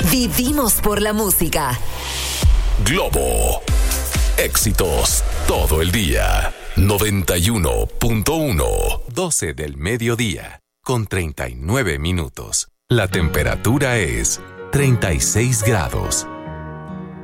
Vivimos por la música. Globo. Éxitos todo el día. 91.1. 12 del mediodía, con 39 minutos. La temperatura es 36 grados.